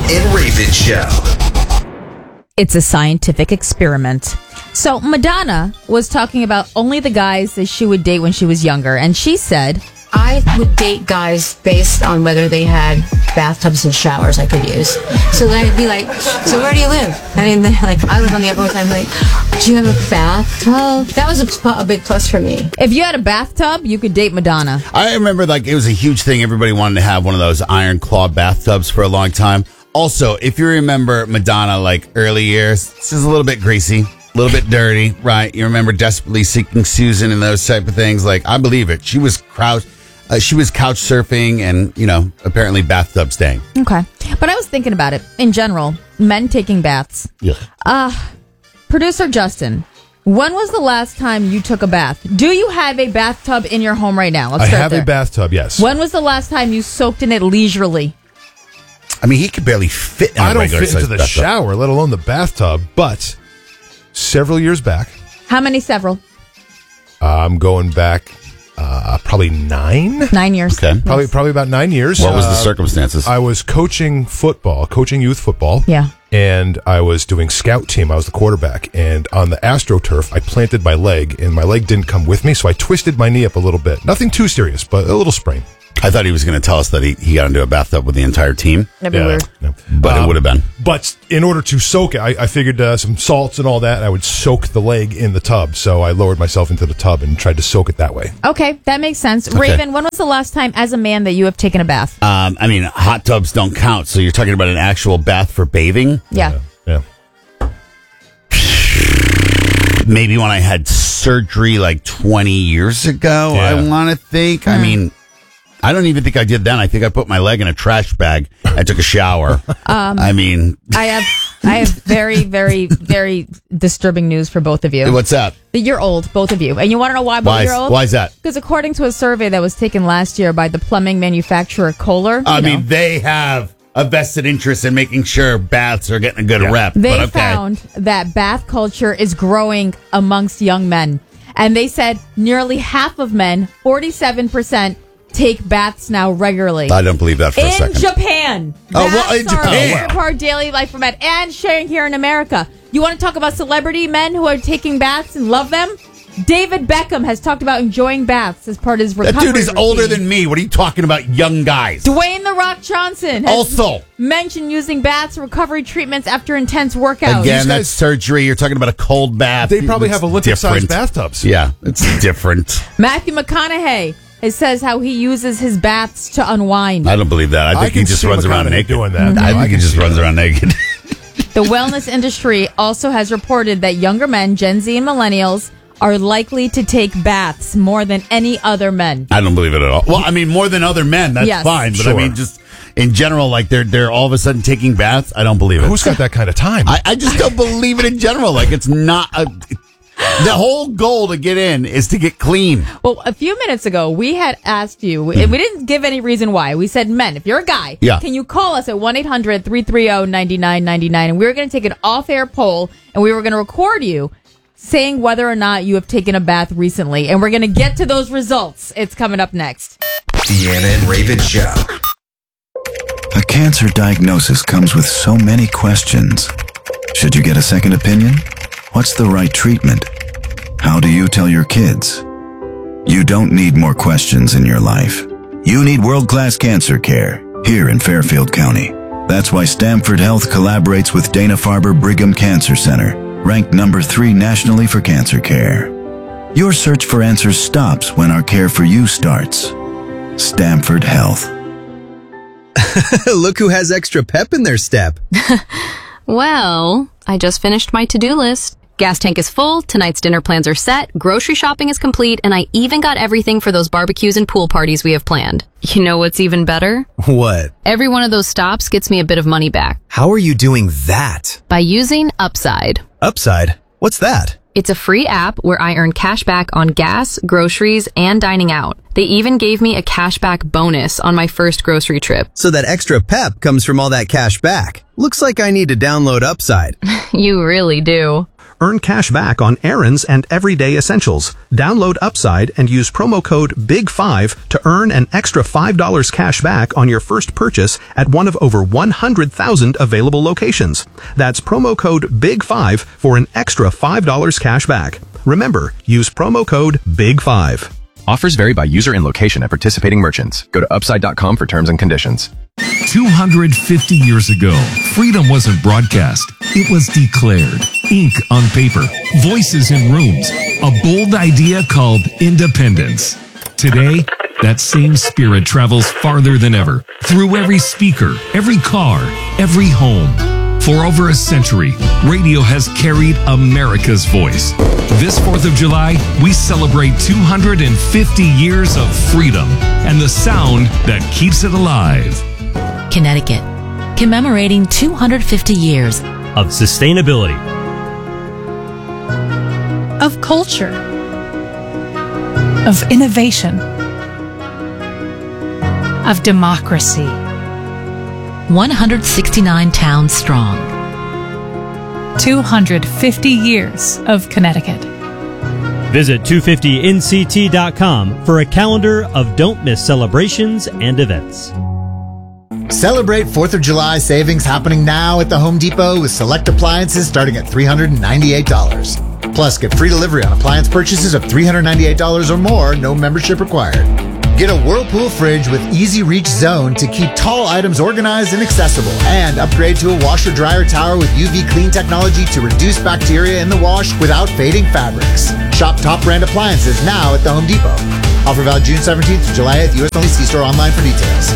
and Raven Show. It's a scientific experiment. So Madonna was talking about only the guys that she would date when she was younger. And she said, I would date guys based on whether they had bathtubs and showers I could use. So then I'd be like, so where do you live? I mean, like, I live on the Upper West Side. I'm like, do you have a bathtub? That was a big plus for me. if you had a bathtub, you could date Madonna. I remember it was a huge thing. Everybody wanted to have one of those iron claw bathtubs for a long time. Also, if you remember Madonna, early years, this is a little bit greasy, a little bit dirty, right? You remember Desperately Seeking Susan and those type of things. I believe it. She was couch surfing and, apparently bathtub staying. Okay. But I was thinking about it. In general, men taking baths. Yeah. Producer Justin, when was the last time you took a bath? Do you have a bathtub in your home right now? Let's I start have there. a bathtub, yes. When was the last time you soaked in it leisurely? I mean, he could barely fit in a I don't regular fit into size the bathtub. shower, let alone the bathtub, but several years back, How many several? I'm going back probably 9. 9 years. Okay. Probably about 9 years. What was the circumstances? I was coaching youth football. Yeah. And I was doing scout team. I was the quarterback. And on the AstroTurf, I planted my leg, and my leg didn't come with me, so I twisted my knee up a little bit. Nothing too serious, but a little sprain. I thought he was going to tell us that he got into a bathtub with the entire team, That'd be weird. No. but it would have been. But in order to soak it, I figured some salts and all that, I would soak the leg in the tub. So I lowered myself into the tub and tried to soak it that way. Okay, that makes sense. Raven, when was the last time as a man that you have taken a bath? I mean, hot tubs don't count, so you're talking about an actual bath for bathing? Yeah. Yeah. Maybe when I had surgery 20 years ago, Yeah. I want to think. I mean, I don't even think I did then. I think I put my leg in a trash bag. I took a shower. I mean, I have very, very, very disturbing news for both of you. what's that? That you're old, both of you. And you want to know why both you're old? Why is that? Because according to a survey that was taken last year by the plumbing manufacturer Kohler, I mean, they have a vested interest in making sure baths are getting a good rep. they but okay. found that bath culture is growing amongst young men. And they said nearly half of men, 47%, take baths now regularly. I don't believe that for a In second. Japan. Oh, well, in Baths are Japan. a part of our daily life for men and sharing here in America. You want to talk about celebrity men who are taking baths and love them? David Beckham has talked about enjoying baths as part of his recovery That dude is routine. older than me. What are you talking about, young guys? Dwayne "The Rock" Johnson has Also mentioned using baths and recovery treatments after intense workouts. Again, These that's guys- surgery. You're talking about a cold bath. They probably It's have Olympic-sized different. bathtubs. Yeah, it's different. Matthew McConaughey says how he uses his baths to unwind. I don't believe that. I think he can just see runs around McConaughey naked. doing that. I think he can just see runs that. around naked. The wellness industry also has reported that younger men, Gen Z and millennials, are likely to take baths more than any other men. I don't believe it at all. Well, I mean, more than other men, that's Yes. fine. But Sure. I mean, just in general, they're all of a sudden taking baths. I don't believe it. Who's got that kind of time? I just don't believe it in general. It's not the whole goal to get in is to get clean. Well, a few minutes ago, we had asked you, we didn't give any reason why. We said, men, if you're a guy, Yeah. can you call us at 1-800-330-9999? And we were going to take an off-air poll, and we were going to record you saying whether or not you have taken a bath recently. And we're going to get to those results. It's coming up next. Deanna and Raven Show. A cancer diagnosis comes with so many questions. Should you get a second opinion? What's the right treatment? How do you tell your kids? You don't need more questions in your life. You need world-class cancer care here in Fairfield County. That's why Stamford Health collaborates with Dana-Farber Brigham Cancer Center, ranked number 3 nationally for cancer care. Your search for answers stops when our care for you starts. Stamford Health. Look who has extra pep in their step. Well, I just finished my to-do list. Gas tank is full, tonight's dinner plans are set, grocery shopping is complete, and I even got everything for those barbecues and pool parties we have planned. You know what's even better? What? Every one of those stops gets me a bit of money back. How are you doing that? By using Upside. Upside? What's that? It's a free app where I earn cash back on gas, groceries, and dining out. They even gave me a cashback bonus on my first grocery trip. So that extra pep comes from all that cash back. Looks like I need to download Upside. You really do. earn cash back on errands and everyday essentials. Download Upside and use promo code BIG5 to earn an extra $5 cash back on your first purchase at one of over 100,000 available locations. That's promo code BIG5 for an extra $5 cash back. Remember, use promo code BIG5. Offers vary by user and location at participating merchants. Go to upside.com for terms and conditions. 250 years ago, freedom wasn't broadcast. It was declared. Ink on paper, voices in rooms, a bold idea called independence. Today, that same spirit travels farther than ever, through every speaker, every car, every home. For over a century, radio has carried America's voice. This 4th of July, we celebrate 250 years of freedom and the sound that keeps it alive. Connecticut, commemorating 250 years of sustainability, of culture, of innovation, of democracy. 169 towns strong. 250 years of Connecticut. Visit 250nct.com for a calendar of don't miss celebrations and events. Celebrate 4th of July savings happening now at the Home Depot with select appliances starting at $398. Plus, get free delivery on appliance purchases of $398 or more, no membership required. Get a Whirlpool fridge with Easy Reach Zone to keep tall items organized and accessible. And upgrade to a washer-dryer tower with UV clean technology to reduce bacteria in the wash without fading fabrics. Shop top brand appliances now at the Home Depot. Offer valid June 17th to July 8th. U.S. only. See store online for details.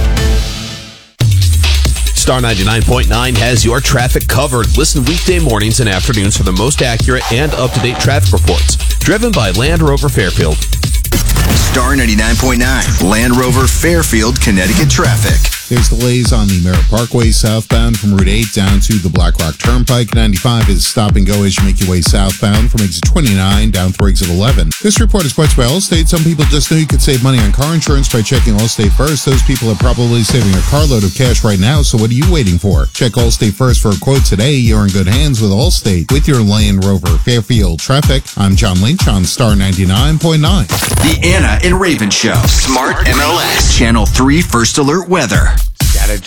Star 99.9 has your traffic covered. Listen weekday mornings and afternoons for the most accurate and up-to-date traffic reports. Driven by Land Rover Fairfield. Star 99.9, Land Rover Fairfield, Connecticut traffic. There's delays on the Merritt Parkway southbound from Route 8 down to the Black Rock Turnpike. 95 is stop and go as you make your way southbound from exit 29 down through exit 11. This report is sponsored by Allstate. Some people just know you could save money on car insurance by checking Allstate first. Those people are probably saving a carload of cash right now, so what are you waiting for? Check Allstate first for a quote today. You're in good hands with Allstate. With your Land Rover Fairfield traffic, I'm John Lynch on Star 99.9. The Anna and Raven Show. Smart MLS. Channel 3 First Alert Weather.